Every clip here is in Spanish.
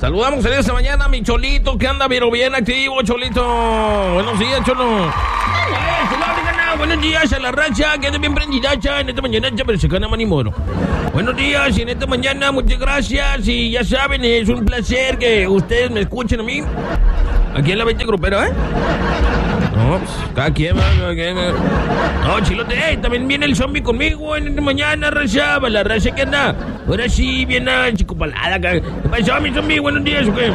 Saludamos en esta mañana a mi Cholito, que anda pero bien activo, Cholito. Buenos días, Cholo. Buenos días a la raza, que anda bien prendidacha en esta mañana, pero se gana manimoro. Buenos días, en esta mañana, muchas gracias. Y ya saben, es un placer que ustedes me escuchen a mí. Aquí en la 20 grupera, ¿eh? No, pues, cada quien, no, Chilote, también viene el zombie conmigo en esta mañana, raza, la raza que anda. Ahora sí, viene chicopalada. ¿Qué pasó, mi zombie? Buenos días, ¿o qué?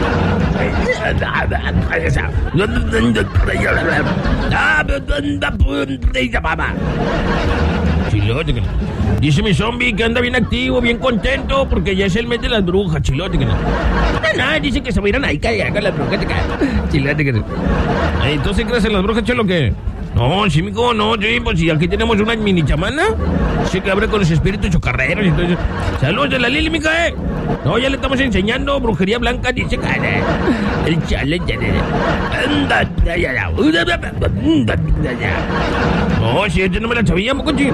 Chilote, dice mi zombie que anda bien activo, bien contento, porque ya es el mes de las brujas, Chilote. No, dice que se va a ir a Naica con las brujas. Chilote. Entonces, ¿crees en las brujas, Cholo, qué? No, sí, mijo, no, sí, pues si aquí tenemos una mini chamana, sí que abre con los espíritus chocarreros y todo eso. Saludos de la Lili, mija, No, ya le estamos enseñando brujería blanca, dice, el chale, no, si este no me la sabía, mocochi.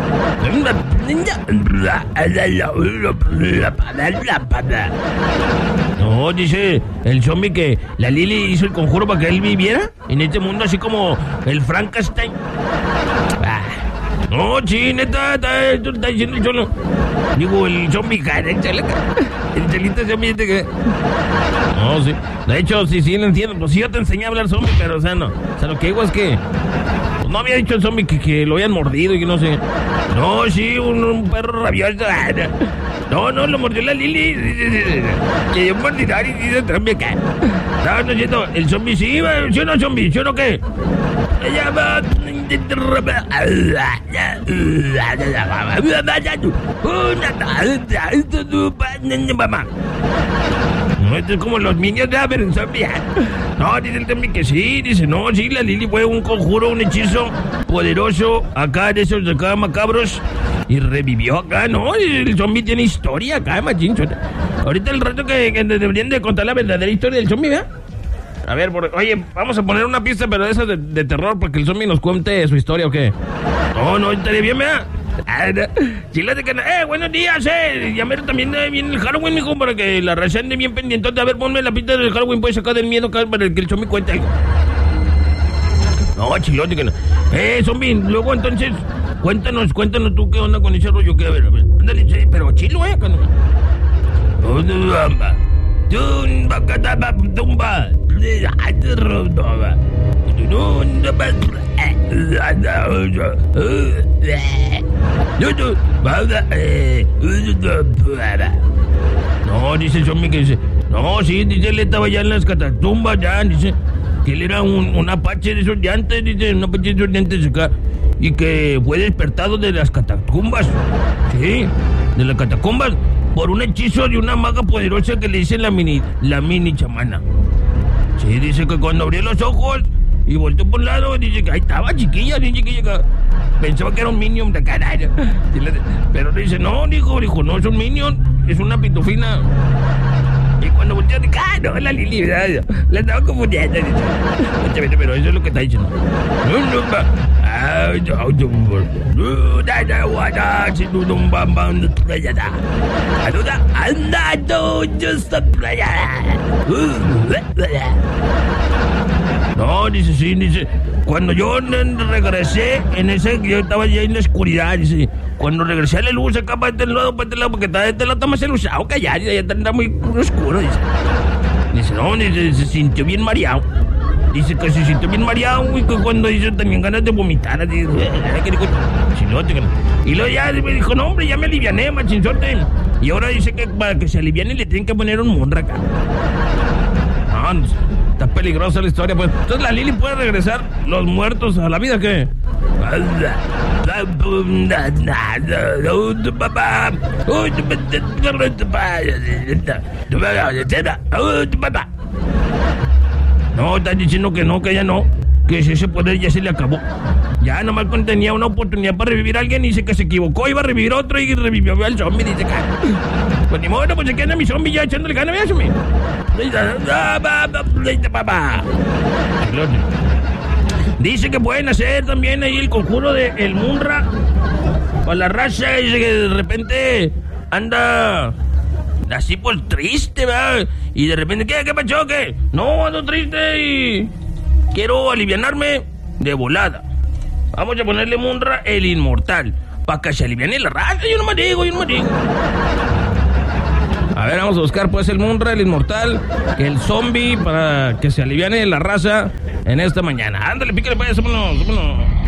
No, dice el zombie que la Lili hizo el conjuro para que él viviera en este mundo así como el Frankenstein. No, sí, neta, está diciendo el Cholo. Digo, el zombie, el chelito zombie que... No, sí. De hecho, sí, lo entiendo. Pues sí, yo te enseñé a hablar zombie, pero, o sea, no. O sea, lo que digo es que... Pues no había dicho el zombie que lo habían mordido y que no sé. No, sí, un perro rabioso. No, lo mordió la Lili. Que yo mordirá y dice también que... No, cierto. El zombie sí, ¿sí o no, zombie? ¿Sí o no qué? Ella va... No, esto es como los niños de Aver, zombie. No, dice el zombie que sí, dice, no, sí, la Lili fue un conjuro, un hechizo poderoso, acá de esos de acá macabros, y revivió acá, ¿no? El zombie tiene historia acá, machín. Ahorita el rato que deberían de contar la verdadera historia del zombie, ¿verdad? A ver, oye, vamos a poner una pista, pero de esas de terror, porque el zombie nos cuente su historia, ¿o qué? No, estaría bien, ¿verdad? Chilate que... buenos días, Ya mero también viene el Halloween, mijo, para que la raza ande bien pendiente. A ver, ponme la pista del Halloween, pues sacar del miedo acá para que el zombie cuente. No, chilote que no. Zombie, luego entonces, cuéntanos tú qué onda con ese rollo, que a ver. Ándale, pero chilo, acá no. No, dice el zombie que dice... No, sí, dice, él estaba ya en las catatumbas, ya, dice... Que él era un apache de esos de antes, dice, un apache de esos de antes acá... Y que fue despertado de las catacumbas. Sí, de las catacumbas... Por un hechizo de una maga poderosa que le dice la mini chamana. Sí, dice que cuando abrió los ojos y volteó por un lado, dice que ahí estaba chiquilla. Pensaba que era un minion de carajo. Pero dice, no, dijo, no es un minion, es una pitufina. Y cuando volteó, dice, no, es la Lili, ¿verdad? La estaba confundiendo. Pero eso es lo que está diciendo. No, dice, sí, dice. Cuando yo regresé, yo estaba ya en la oscuridad, dice. Cuando regresé a la luz, acá para este lado, porque este lado está más enluzado, que ya está muy oscuro, dice. Dice, no, dice, se sintió bien mareado. Dice que se sintió bien mareado y que cuando dice tenían ganas de vomitar, así, chilote. Y luego ya me dijo, no, hombre, ya me aliviané, machinzote. Y ahora dice que para que se aliviane le tienen que poner un monra acá. No, está peligrosa la historia, pues. Entonces la Lili puede regresar los muertos a la vida, ¿qué? No, están diciendo que no, que ya no. Que ese poder ya se le acabó. Ya nomás tenía una oportunidad para revivir a alguien y dice que se equivocó, iba a revivir a otro y revivió al zombie, dice que... Pues ni modo, pues se queda mi zombie ya echándole ganas, ¿ves, zombie? Dice que pueden hacer también ahí el conjuro de el Munra para la raza. Dice que de repente anda Así pues triste, ¿verdad? Y de repente, ¿qué pasó? ¿Qué? No, ando triste y quiero alivianarme de volada. Vamos a ponerle Munra el Inmortal, para que se aliviane la raza. Yo no me digo. A ver, vamos a buscar pues el Munra, el Inmortal, el zombie, para que se aliviane la raza en esta mañana. Ándale, pícale pues, vámonos.